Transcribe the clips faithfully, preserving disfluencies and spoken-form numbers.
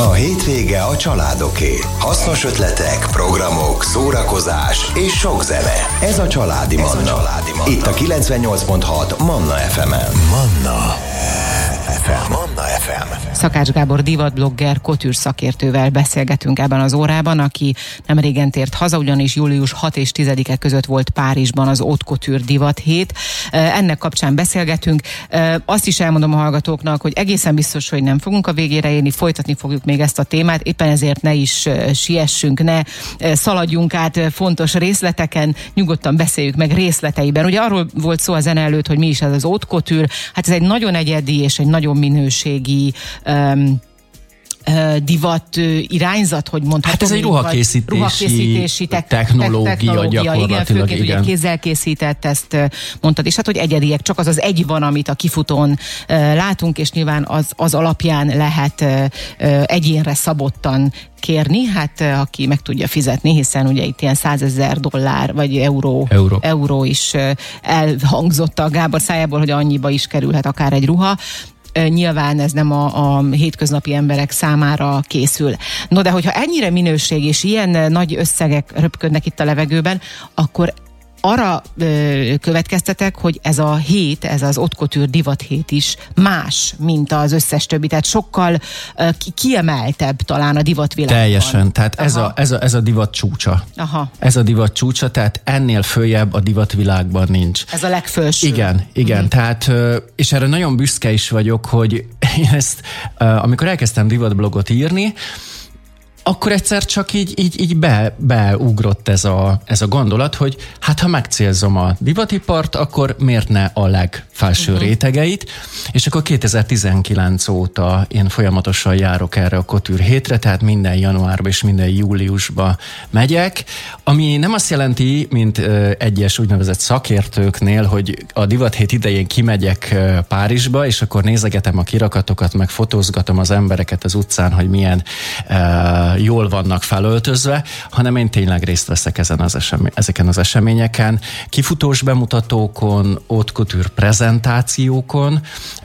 A hétvége a családoké. Hasznos ötletek, programok, szórakozás és sok zene. Ez a Családi Manna. A Családi Manna. Itt a kilencvennyolc pont hat Manna ef em-en. Manna ef em. Manna ef em. Szakács Gábor divatblogger, kotűr szakértővel beszélgetünk ebben az órában, aki nem régen tért haza, ugyanis július hatodika és tizedike között volt Párizsban az Haute Couture divathét. Ennek kapcsán beszélgetünk. Azt is elmondom a hallgatóknak, hogy egészen biztos, hogy nem fogunk a végére érni, folytatni fogjuk még ezt a témát, éppen ezért ne is siessünk, ne szaladjunk át fontos részleteken, nyugodtan beszéljük meg részleteiben. Ugye arról volt szó a zene előtt, hogy mi is ez az Haute Couture, hát ez egy nagyon egyedi és egy nagyon minőségi um, uh, divat uh, irányzat, hogy mondhatom. Hát ez egy ruhakészítési, ruhakészítési te- technológia, technológia gyakorlatilag. Igen, főként igen. ugye kézzel készített, ezt uh, mondtad, és hát, hogy egyediek, csak az az egy van, amit a kifutón uh, látunk, és nyilván az, az alapján lehet uh, uh, egyénre szabottan kérni, hát aki meg tudja fizetni, hiszen ugye itt ilyen százezer dollár, vagy euró, euró. euró is elhangzott a Gábor szájából, hogy annyiba is kerülhet akár egy ruha. Nyilván ez nem a, a hétköznapi emberek számára készül. No, de hogyha ennyire minőség és ilyen nagy összegek röpködnek itt a levegőben, akkor arra ö, következtetek, hogy ez a hét, ez az Haute Couture divathét is más, mint az összes többi, tehát sokkal ö, kiemeltebb talán a divatvilágban. Teljesen, tehát ez a, ez, a, ez a divat csúcsa. Aha. Ez a divat csúcsa, tehát ennél följebb a divatvilágban nincs. Ez a legfelső. Igen, igen, uh-huh. tehát, és erre nagyon büszke is vagyok, hogy én ezt, amikor elkezdtem divatblogot írni, akkor egyszer csak így, így, így be, beugrott ez a, ez a gondolat, hogy hát ha megcélzom a divatipart, akkor miért ne a legfelső uh-huh. rétegeit, és akkor kétezer-tizenkilenc óta én folyamatosan járok erre a couture hétre, tehát minden januárban és minden júliusban megyek, ami nem azt jelenti, mint uh, egyes úgynevezett szakértőknél, hogy a divathét idején kimegyek uh, Párizsba, és akkor nézegetem a kirakatokat, meg fotózgatom az embereket az utcán, hogy milyen uh, jól vannak felöltözve, hanem én tényleg részt veszek ezen az esemény, ezeken az eseményeken, kifutós bemutatókon, haute couture prezentációkon,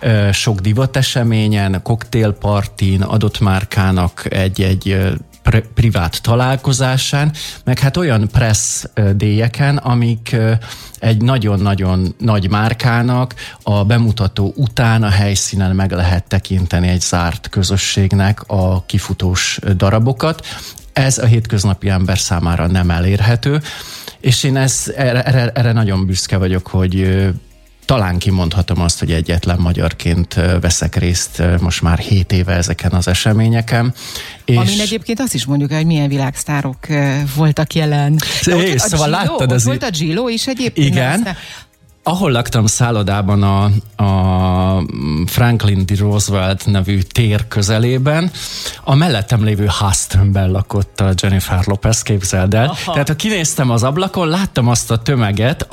sok divateseményen, koktélpartin, adott márkának egy-egy pri- privát találkozásán, meg hát olyan press déjeken, amik egy nagyon-nagyon nagy márkának a bemutató után a helyszínen meg lehet tekinteni egy zárt közösségnek a kifutós darabokat. Ez a hétköznapi ember számára nem elérhető, és én ez, erre, erre, erre nagyon büszke vagyok, hogy talán kimondhatom azt, hogy egyetlen magyarként veszek részt most már hét éve ezeken az eseményeken. És amin egyébként azt is mondjuk, hogy milyen világsztárok voltak jelen. É, szóval Gillo, láttad az... volt a Gillo is egyébként? Igen. Ahol laktam szállodában a, a Franklin D. Roosevelt nevű tér közelében, a mellettem lévő háztömbben lakott a Jennifer Lopez, képzeld el. Aha. Tehát ha kinéztem az ablakon, láttam azt a tömeget,